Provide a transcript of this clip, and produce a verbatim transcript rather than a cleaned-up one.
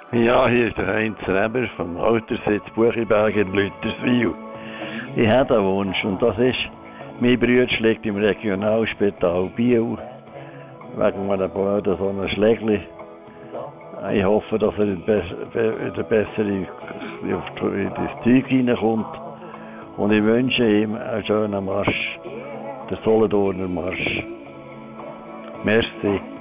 Ja, hier ist der Heinz Reber vom Alterssitz Buchiberg in Lütterswil. Ich habe einen Wunsch und das ist, mein Bruder liegt im Regionalspital Biel wegen einem Boden, so einem Schlägli. Ich hoffe, dass er in der bessere in das Zeug reinkommt und ich wünsche ihm einen schönen Marsch, den Solothurner Marsch. Merci.